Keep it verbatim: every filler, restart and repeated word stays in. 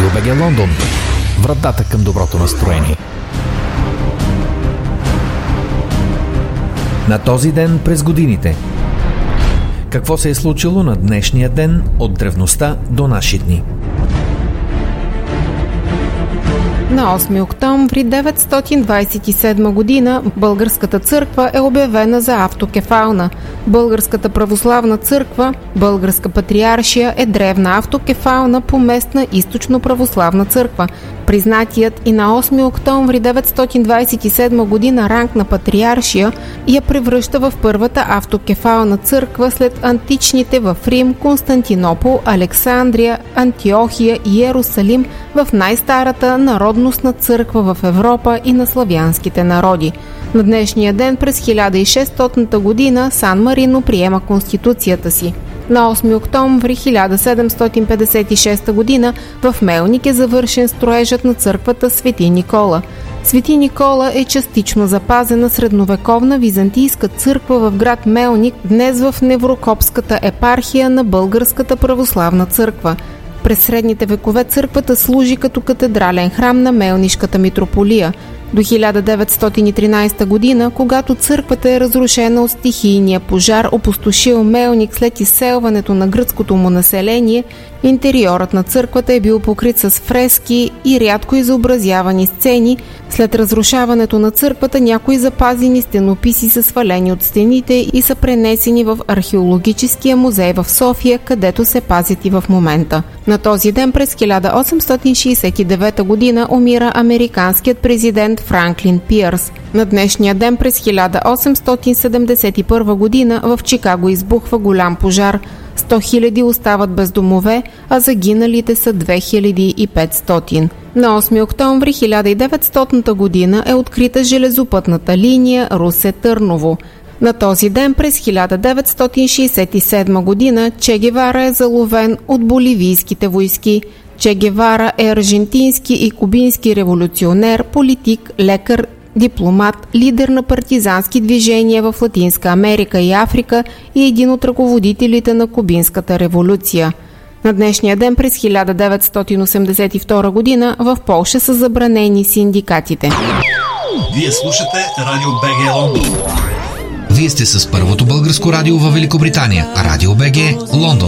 БГ Лондон. Вратата към доброто настроение. На този ден през годините. Какво се е случило на днешния ден от древността до наши дни? На осми октомври деветстотин двадесет и седма година Българската църква е обявена за автокефална. Българската православна църква, Българска патриаршия е древна автокефална поместна източно-православна църква. Признатият и на осми октомври деветстотин двадесет и седма година ранг на патриаршия я превръща в първата автокефална църква след античните в Рим, Константинопол, Александрия, Антиохия и Йерусалим в най-старата народностна църква в Европа и на славянските народи. На днешния ден през хиляда и шестстотната година Сан Марино приема конституцията си. На осми октомври хиляда седемстотин петдесет и шеста година в Мелник е завършен строежът на църквата Свети Никола. Свети Никола е частично запазена средновековна византийска църква в град Мелник, днес в Неврокопската епархия на Българската православна църква. През средните векове църквата служи като катедрален храм на Мелнишката митрополия. До хиляда деветстотин и тринадесета година, когато църквата е разрушена от стихийния пожар, опустошил Мелник след изселването на гръцкото му население, интериорът на църквата е бил покрит с фрески и рядко изобразявани сцени. След разрушаването на църквата някои запазени стенописи са свалени от стените и са пренесени в археологическия музей в София, където се пазят и в момента. На този ден през хиляда осемстотин шейсет и девета година умира американският президент Франклин Пиърс. На днешния ден през хиляда осемстотин седемдесет и първа година в Чикаго избухва голям пожар. сто хиляди остават без домове, а загиналите са две хиляди и петстотин. На осми октомври хиляда и деветстотната година е открита железопътната линия Русе-Търново. На този ден през хиляда деветстотин шейсет и седма година Че Гевара е заловен от боливийските войски. Че Гевара е аржентински и кубински революционер, политик, лекар, дипломат, лидер на партизански движения в Латинска Америка и Африка и един от ръководителите на Кубинската революция. На днешния ден през хиляда деветстотин осемдесет и втора година в Полша са забранени синдикатите. Вие слушате Радио БГ Лондон. Вие сте с първото българско радио във Великобритания. Радио БГ Лондон.